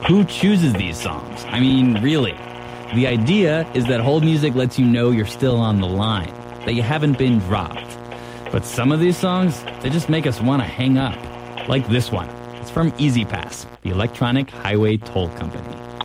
Who chooses these songs? I mean, really. The idea is that hold music lets you know you're still on the line, that you haven't been dropped. But some of these songs, they just make us want to hang up. Like this one. It's from E-ZPass, the electronic highway toll company.